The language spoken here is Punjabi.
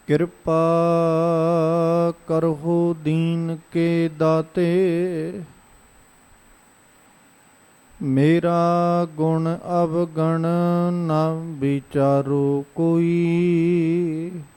ਕਿਰਪਾ ਕਰਹੁ ਦੀਨ ਕੇ ਦਾਤੇ, ਮੇਰਾ ਗੁਣ ਅਵਗਣ ਨ ਵਿਚਾਰੋ ਕੋਈ।